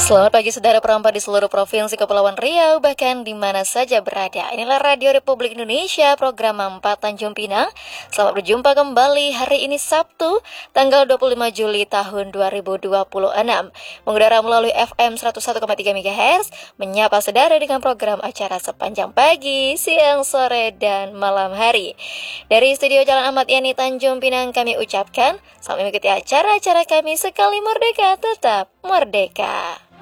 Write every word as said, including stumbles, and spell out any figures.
Selamat pagi saudara perempuan di seluruh provinsi Kepulauan Riau, bahkan di mana saja berada. Inilah Radio Republik Indonesia, program empat Tanjung Pinang. Selamat berjumpa kembali hari ini Sabtu, tanggal dua puluh lima Juli tahun dua ribu dua puluh enam. Mengudara melalui F M seratus satu koma tiga MHz, menyapa saudara dengan program acara sepanjang pagi, siang, sore, dan malam hari. Dari studio Jalan Ahmad Yani Tanjung Pinang kami ucapkan, selamat mengikuti acara-acara kami sekali merdeka, tetap merdeka.